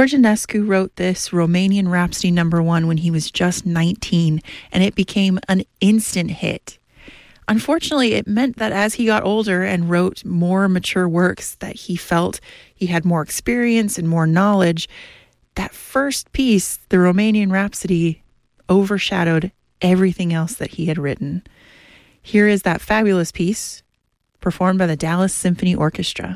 Georginescu wrote this Romanian Rhapsody #1 when he was just 19, and it became an instant hit. Unfortunately, it meant that as he got older and wrote more mature works, that he felt he had more experience and more knowledge. That first piece, the Romanian Rhapsody, overshadowed everything else that he had written. Here is that fabulous piece, performed by the Dallas Symphony Orchestra.